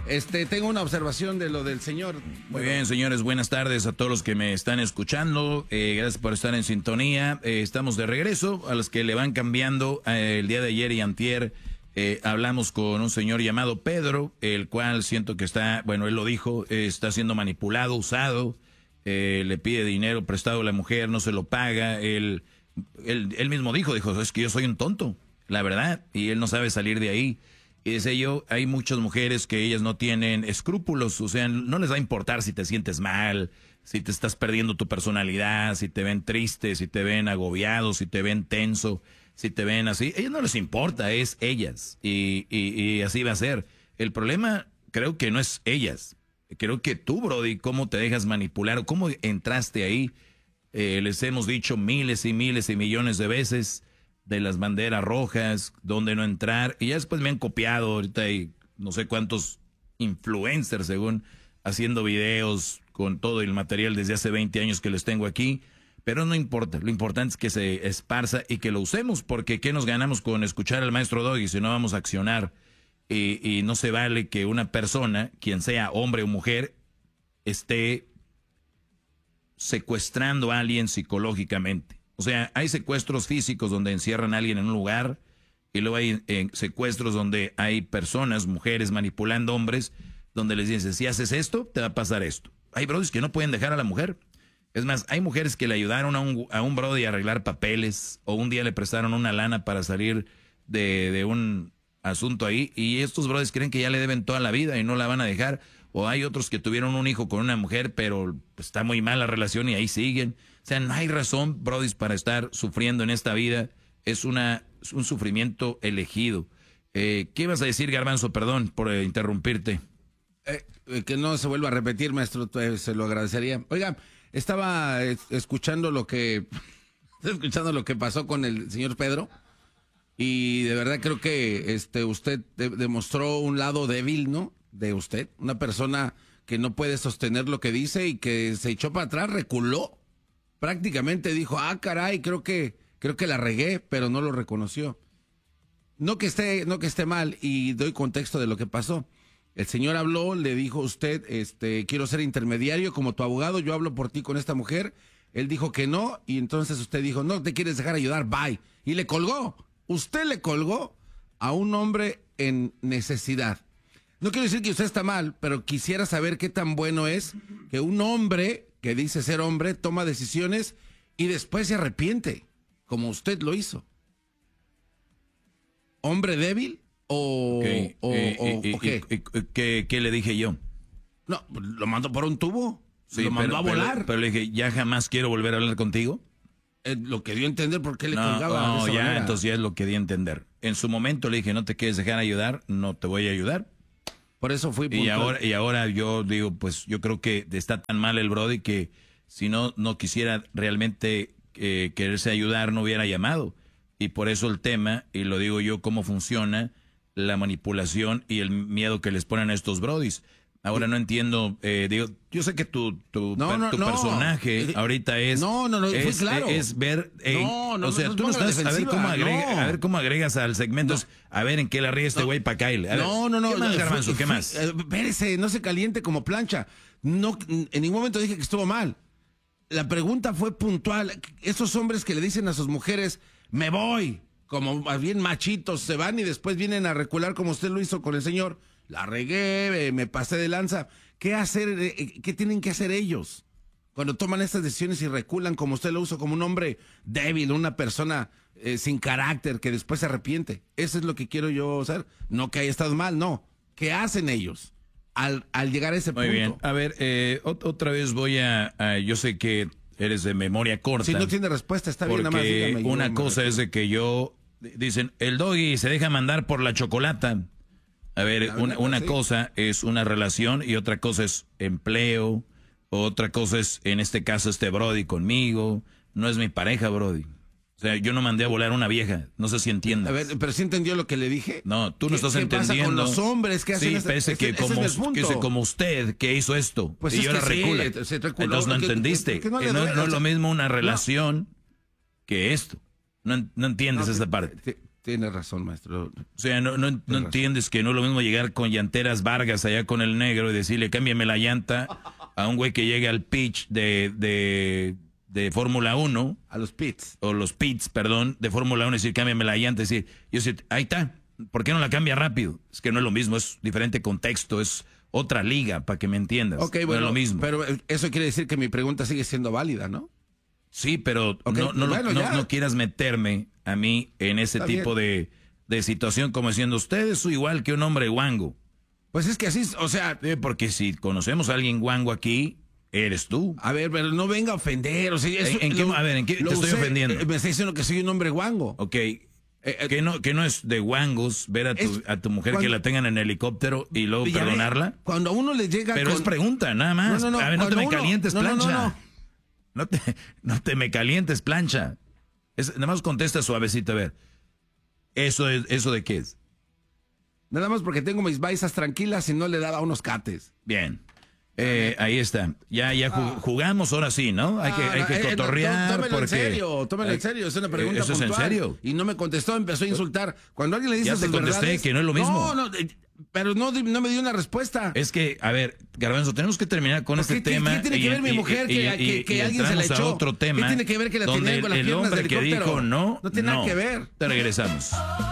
Tengo una observación de lo del señor. Muy bien, señores, buenas tardes a todos los que me están escuchando. Gracias por estar en sintonía. Estamos de regreso. A los que le van cambiando, el día de ayer y antier hablamos con un señor llamado Pedro, el cual siento que está, bueno, él lo dijo, está siendo manipulado, usado. Le pide dinero prestado a la mujer, no se lo paga. Él mismo dijo, es que yo soy un tonto, la verdad, y él no sabe salir de ahí. Y dice yo, hay muchas mujeres que ellas no tienen escrúpulos, o sea, no les va a importar si te sientes mal, si te estás perdiendo tu personalidad, si te ven triste, si te ven agobiado, si te ven tenso, si te ven así. A ellas no les importa, es ellas, y así va a ser. El problema creo que no es ellas, creo que tú, Brody, cómo te dejas manipular o cómo entraste ahí. Les hemos dicho miles y miles y millones de veces de las banderas rojas, dónde no entrar, y ya después me han copiado. Ahorita hay no sé cuántos influencers, según, haciendo videos con todo el material desde hace 20 años que les tengo aquí, pero no importa, lo importante es que se esparza y que lo usemos, porque ¿qué nos ganamos con escuchar al maestro Doggy si no vamos a accionar? Y no se vale que una persona, quien sea hombre o mujer, esté secuestrando a alguien psicológicamente. O sea, hay secuestros físicos donde encierran a alguien en un lugar, y luego hay secuestros donde hay personas, mujeres, manipulando hombres, donde les dicen, si haces esto, te va a pasar esto. Hay brothers que no pueden dejar a la mujer. Es más, hay mujeres que le ayudaron a un brody a arreglar papeles, o un día le prestaron una lana para salir de un asunto ahí, y estos brothers creen que ya le deben toda la vida y no la van a dejar. O hay otros que tuvieron un hijo con una mujer, pero está muy mal la relación y ahí siguen. O sea, no hay razón, brodis, para estar sufriendo en esta vida. Es un sufrimiento elegido. ¿Qué vas a decir, Garbanzo? Perdón por interrumpirte. Que no se vuelva a repetir, maestro, se lo agradecería. Oiga, estaba escuchando lo que pasó con el señor Pedro, y de verdad creo que usted demostró un lado débil, ¿no?, de usted, una persona que no puede sostener lo que dice y que se echó para atrás, reculó, prácticamente dijo, caray, creo que la regué, pero no lo reconoció. No que esté mal, y doy contexto de lo que pasó. El señor habló, le dijo a usted, quiero ser intermediario como tu abogado, yo hablo por ti con esta mujer. Él dijo que no, y entonces usted dijo, no te quieres dejar ayudar, bye. Y le colgó. Usted le colgó a un hombre en necesidad. No quiero decir que usted está mal, pero quisiera saber qué tan bueno es que un hombre que dice ser hombre toma decisiones y después se arrepiente, como usted lo hizo. ¿Hombre débil o qué? ¿Qué le dije yo? No, lo mandó por un tubo, sí, lo mandó a volar. Pero le dije, ¿ya jamás quiero volver a hablar contigo? Lo que dio a entender por qué le colgaba. No, de esa manera. Entonces ya es lo que di a entender. En su momento le dije, no te quieres dejar ayudar, no te voy a ayudar. Por eso fui puntual. Y ahora yo digo, pues yo creo que está tan mal el Brody que si no quisiera realmente quererse ayudar, no hubiera llamado. Y por eso el tema, y lo digo yo, cómo funciona la manipulación y el miedo que les ponen a estos Brodis. Ahora no entiendo, yo sé que tu personaje ahorita es... fue claro. Es ver... o sea, tú no estás... A ver cómo agregas al segmento. A ver en qué la ríe este güey para Kyle. No. ¿Qué más, Garbanzo? ¿Qué más? Espérese, no se caliente como plancha. No, en ningún momento dije que estuvo mal. La pregunta fue puntual. Esos hombres que le dicen a sus mujeres, me voy, como más bien machitos, se van y después vienen a recular como usted lo hizo con el señor. La regué, me pasé de lanza. ¿Qué hacer? ¿Qué tienen que hacer ellos cuando toman estas decisiones y reculan como usted lo hizo, como un hombre débil, una persona sin carácter que después se arrepiente? Eso es lo que quiero yo hacer. No que haya estado mal, no. ¿Qué hacen ellos al llegar a ese punto? Muy bien. A ver, otra vez voy yo sé que eres de memoria corta. Si no tiene respuesta, está bien, nada más dígame. Una cosa es de que dicen, el Doggy se deja mandar por la chocolata. A ver, una cosa es una relación y otra cosa es empleo, otra cosa es, en este caso, Brody conmigo. No es mi pareja, Brody. O sea, yo no mandé a volar a una vieja. No sé si entiendes. A ver, ¿pero sí entendió lo que le dije? No, tú no estás entendiendo. ¿Qué pasa con los hombres que hacen que como usted que hizo esto. Pues y es ahora que recula. Entonces no entendiste. No es lo mismo una relación que esto. No entiendes esa parte. Tienes razón, maestro. O sea, no entiendes que no es lo mismo llegar con llanteras Vargas allá con el negro y decirle, cámbiame la llanta a un güey que llegue al pitch de Fórmula 1. A los pits. O los pits, perdón, de Fórmula 1, decir, cámbiame la llanta, decir, ahí está, ¿por qué no la cambia rápido? Es que no es lo mismo, es diferente contexto, es otra liga, para que me entiendas. Ok, bueno, no es lo mismo. Pero eso quiere decir que mi pregunta sigue siendo válida, ¿no? Sí, pero no quieras meterme a mí en ese tipo de situación como siendo ustedes o igual que un hombre guango. Pues es que así, o sea... porque si conocemos a alguien guango aquí, eres tú. A ver, pero no venga a ofender. O sea, ¿En qué te estoy ofendiendo? Me está diciendo que soy un hombre guango. Ok, que no es de guangos ver a tu mujer que la tengan en helicóptero y luego perdonarla. Cuando a uno le llega... Pero es pregunta, nada más. No, a ver, no te me calientes, plancha. No. No te me calientes, plancha. Nada más contesta suavecito, a ver. ¿Eso de qué es? Nada más porque tengo mis baisas tranquilas y no le daba unos cates. Bien. Ahí está. Ya jugamos, ahora sí, ¿no? Hay que cotorrear. Tómelo en serio. Es una pregunta ¿Eso puntual. es en serio? Y no me contestó, empezó a insultar. Cuando alguien le dice ya te contesté verdades, que no es lo mismo. No, pero no me dio una respuesta. Es que, a ver, Garbanzo, tenemos que terminar con este tema. ¿Qué tiene que ver mi mujer que alguien se la echó? A otro tema. ¿Qué tiene que ver que la tenían con las piernas de helicóptero? El hombre que dijo no. No tiene nada que ver. Te regresamos.